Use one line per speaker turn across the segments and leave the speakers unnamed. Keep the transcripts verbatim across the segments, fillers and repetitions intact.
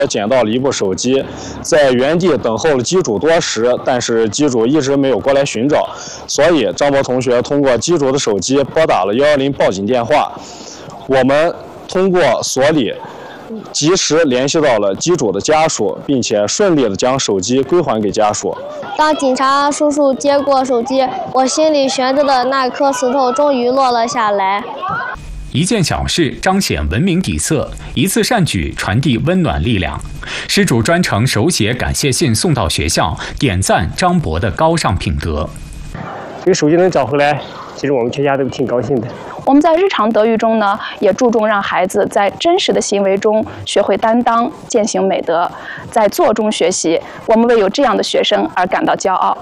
捡到了一部手机，在原地等候了机主多时，但是机主一直没有过来寻找，所以张博同学通过机主的手机拨打了一一零报警电话。我们通过所里及时联系到了机主的家属，并且顺利的将手机归还给家属。
当警察叔叔接过手机，我心里悬着的那颗石头终于落了下来。
一件小事彰显文明底色，一次善举传递温暖力量。失主专程手写感谢信送到学校，点赞张博的高尚品德。
这个手机能找回来，其实我们全家都挺高兴的。
我们在日常德育中呢，也注重让孩子在真实的行为中学会担当，践行美德，在做中学习。我们为有这样的学生而感到骄傲。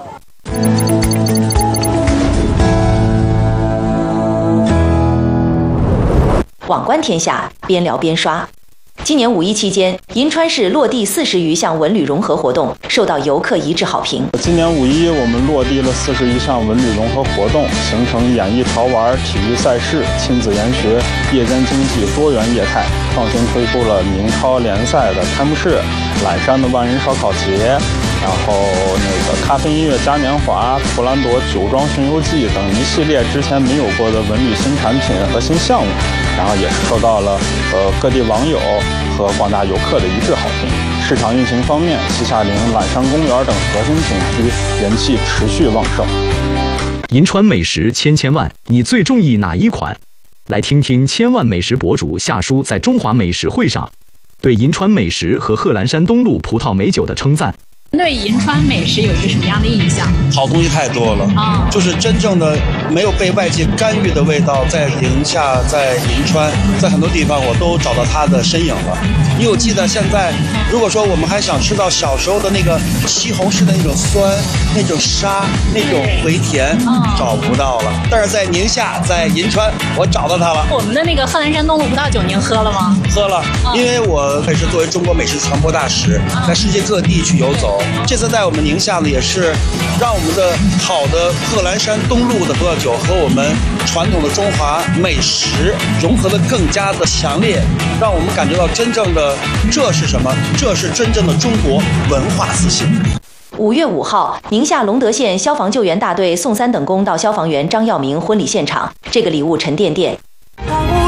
网观天下，边聊边刷。今年五一期间，银川市落地四十余项文旅融合活动，受到游客一致好评。
今年五一，我们落地了四十余项文旅融合活动，形成演艺潮玩、体育赛事、亲子研学、夜间经济多元业态，创新推出了明超联赛的开幕式、揽山的万人烧烤节，然后那个咖啡音乐嘉年华、图兰朵酒庄巡游记等一系列之前没有过的文旅新产品和新项目，然后也是受到了呃各地网友和广大游客的一致好评。市场运行方面，西夏陵、揽山公园等核心景区人气持续旺盛。
银川美食千千万，你最中意哪一款？来听听千万美食博主夏叔在中华美食会上对银川美食和贺兰山东路葡萄美酒的称赞。
对银川美食有一个什么样的印象？
好东西太多了啊、嗯，就是真正的没有被外界干预的味道，在宁夏、在银川，在很多地方我都找到它的身影了。因为我记得现在，如果说我们还想吃到小时候的那个西红柿的那种酸、那种沙、那种回甜，嗯、找不到了。但是在宁夏、在银川，我找到它了。
我们的那个贺兰山东路葡萄酒您喝了吗？
喝了，嗯、因为我也是作为中国美食传播大使，嗯、在世界各地去游走。这次在我们宁夏呢，也是让我们的好的贺兰山东路的葡萄酒和我们传统的中华美食融合的更加的强烈，让我们感觉到真正的这是什么？这是真正的中国文化自信。
五月五号，宁夏隆德县消防救援大队送三等功到消防员张耀明婚礼现场，这个礼物沉甸甸。